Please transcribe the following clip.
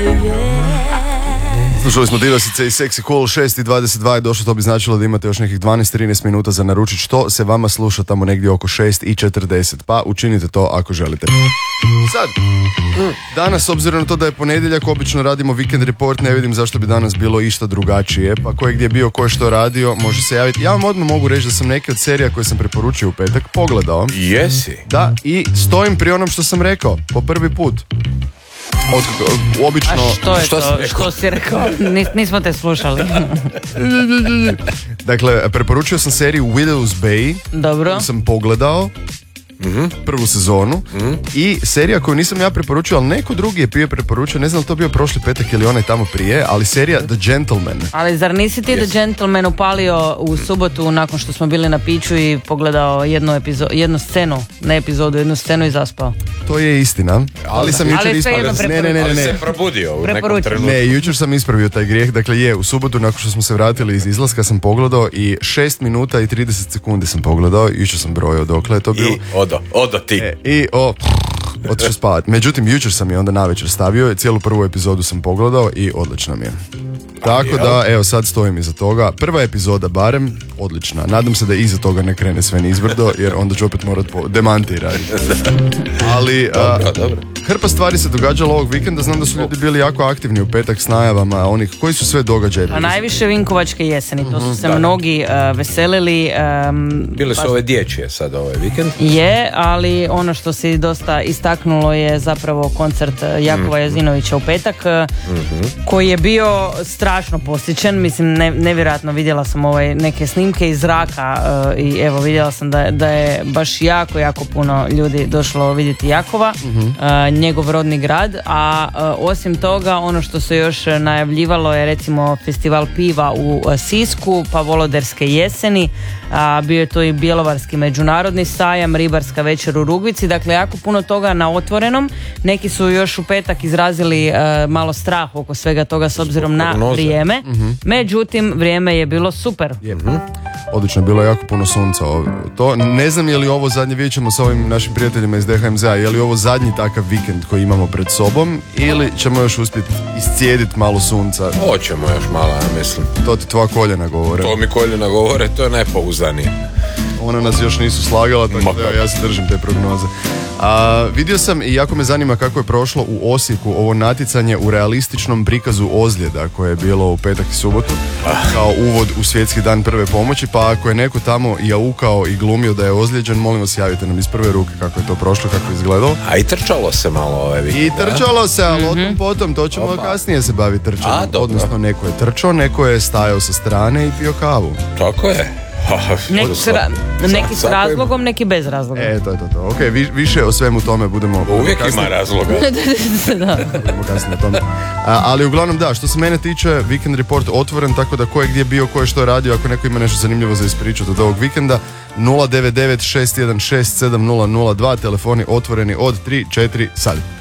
Slušali smo Dilosice i Sexy Cool, 6:22 je došlo, to bi značilo da imate još nekih 12-13 minuta za naručit što se vama sluša tamo negdje oko 6:40, pa učinite to ako želite. Sad, danas, obzirom na to da je ponedjeljak, obično radimo Weekend Report, ne vidim zašto bi danas bilo išta drugačije, pa ko je gdje bio, ko je što radio, može se javiti. Ja vam odmah mogu reći da sam neke od serija koje sam preporučio u petak pogledao. Jesi? Da, i stojim pri onom što sam rekao, po prvi put. Obično... A što je to? Što si rekao? Nismo te slušali. Dakle, preporučio sam seriju Widow's Bay. Dobro. Sam pogledao prvu sezonu i serija koju nisam ja preporučio, ali neko drugi je prije preporučio, ne znam li to bio prošli petak ili onaj tamo prije, ali serija The Gentleman. Ali zar nisi ti The Gentleman upalio u subotu nakon što smo bili na piću i pogledao jednu scenu, ne epizodu, jednu scenu i zaspao? To je istina, ali sam jučer ispravio. Ali se probudio u nekom trenutku. Ne, jučer sam ispravio taj grijeh, dakle u subotu nakon što smo se vratili iz izlaska sam pogledao i 6 minuta i 30 sekundi sam pogledao, jučer sam brojao dokle je to bilo. Odo ti. Otišao spavati. Međutim, jučer sam je onda navečer stavio i cijelu prvu epizodu sam pogledao i odlična mi je. Tako da, evo, sad stojim iza toga. Prva epizoda barem, odlična. Nadam se da iza toga ne krene sve nizbrdo, jer onda ću opet morat demanti raditi. Ali, dobro. Hrpa stvari se događalo ovog vikenda. Znam da su ljudi bili jako aktivni u petak s najavama onih koji su sve događaje. A najviše Vinkovačke jeseni, to su se mnogi veselili. Bile su ove dječje sad ovaj vikend. Je, ali ono što se dosta istaknulo je zapravo koncert Jakova Jazinovića u petak, koji je bio strašno posjećen. Mislim, nevjerojatno, vidjela sam neke snimke iz zraka i evo, vidjela sam da je baš jako puno ljudi došlo vidjeti Jakova, njegov rodni grad, a osim toga ono što se još najavljivalo je recimo festival piva u Sisku, pa Voloderske jeseni, bio je to i Bjelovarski međunarodni sajam, ribarska večer u Rugvici, dakle jako puno toga na otvorenom. Neki su još u petak izrazili malo strah oko svega toga s obzirom na vrijeme, međutim vrijeme je bilo super. Odlično, bilo je jako puno sunca. To, ne znam je li ovo zadnje, vidjet ćemo s ovim našim prijateljima iz DHMZ-a, je li ovo zadnji takav vikend koji imamo pred sobom ili ćemo još uspjeti iscijediti malo sunca? Hoćemo još malo, ja mislim. To ti tvoja koljena govore. To mi koljena govore, to je najpouzdanije. Ona nas još nisu slagala, tako da ja se držim te prognoze. Vidio sam i jako me zanima kako je prošlo u Osijeku ovo natjecanje u realističnom prikazu ozljeda koje je bilo u petak i subotu kao uvod u svjetski dan prve pomoći, pa ako je neko tamo jaukao i glumio da je ozlijeđen, molim vas javite nam iz prve ruke kako je to prošlo, kako je izgledalo. A i trčalo se malo ove vikende. I trčalo se, ali otom potom, to ćemo kasnije se baviti trčanjem. Odnosno neko je trčao, neko je stajao sa strane i pio kavu. Tako je. Neki s razlogom, neki bez razloga. To. Ok, više o svemu tome budemo... Uvijek ima razloga. Budemo kasnije o tome. Ali uglavnom da, što se mene tiče, Weekend Report otvoren, tako da ko je gdje bio, ko je što radio, ako neko ima nešto zanimljivo za ispričati od ovog vikenda, 099 616 7002, telefoni otvoreni od 3-4 sad.